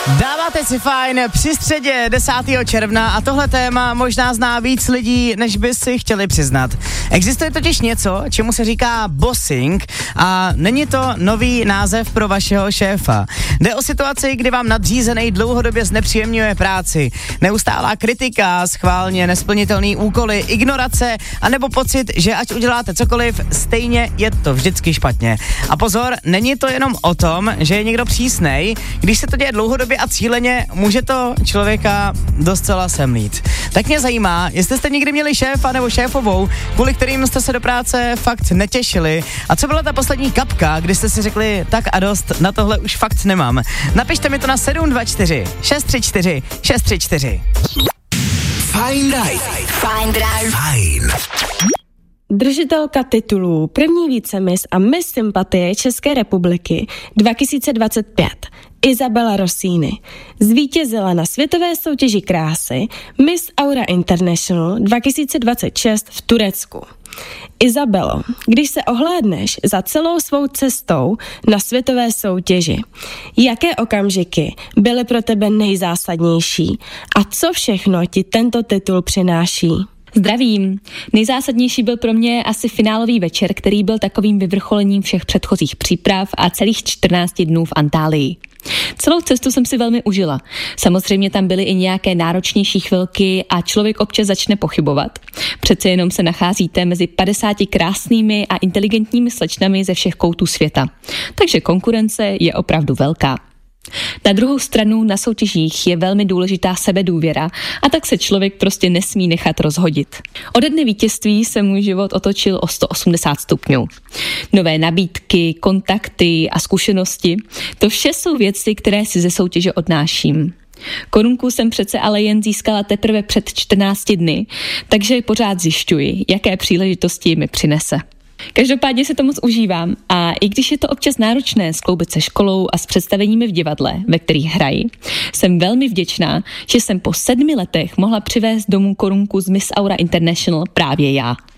Dáváte si fajn při středě 10. června a tohle téma možná zná víc lidí, než by si chtěli přiznat. Existuje totiž něco, čemu se říká bossing a není to nový název pro vašeho šéfa. Jde o situaci, kdy vám nadřízený dlouhodobě znepříjemňuje práci. Neustálá kritika, schválně nesplnitelný úkoly, ignorace anebo pocit, že ať uděláte cokoliv, stejně je to vždycky špatně. A pozor, není to jenom o tom, že je někdo přísnej, když se to děje dlouhodobě a cíleně, může to člověka docela semlít. Tak mě zajímá, jestli jste někdy měli šéfa nebo šéfovou, kvůli kterým jste se do práce fakt netěšili. A co byla ta poslední kapka, kdy jste si řekli, tak a dost, na tohle už fakt nemám. Napište mi to na 724 634 634. Fajn Drive. Fajn Drive. Fajn. Držitelka titulů první vícemis a Miss Sympatie České republiky 2025 Isabella Rossini zvítězila na světové soutěži krásy Miss Aura International 2026 v Turecku. Isabello, když se ohlédneš za celou svou cestou na světové soutěži, jaké okamžiky byly pro tebe nejzásadnější a co všechno ti tento titul přináší? Zdravím. Nejzásadnější byl pro mě asi finálový večer, který byl takovým vyvrcholením všech předchozích příprav a celých 14 dnů v Antálii. Celou cestu jsem si velmi užila. Samozřejmě tam byly i nějaké náročnější chvilky a člověk občas začne pochybovat. Přece jenom se nacházíte mezi 50 krásnými a inteligentními slečnami ze všech koutů světa. Takže konkurence je opravdu velká. Na druhou stranu na soutěžích je velmi důležitá sebedůvěra a tak se člověk prostě nesmí nechat rozhodit. Ode dne vítězství se můj život otočil o 180 stupňů. Nové nabídky, kontakty a zkušenosti, to vše jsou věci, které si ze soutěže odnáším. Korunku jsem přece ale jen získala teprve před 14 dny, takže pořád zjišťuji, jaké příležitosti mi přinese. Každopádně se to moc užívám a i když je to občas náročné skloubit se školou a s představeními v divadle, ve kterých hraji, jsem velmi vděčná, že jsem po 7 letech mohla přivést domů korunku z Miss Aura International právě já.